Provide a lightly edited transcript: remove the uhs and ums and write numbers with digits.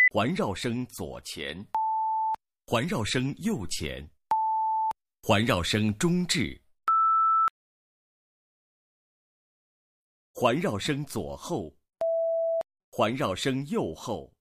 环绕声左前，环绕声右前，环绕声中置，环绕声左后，环绕声右后，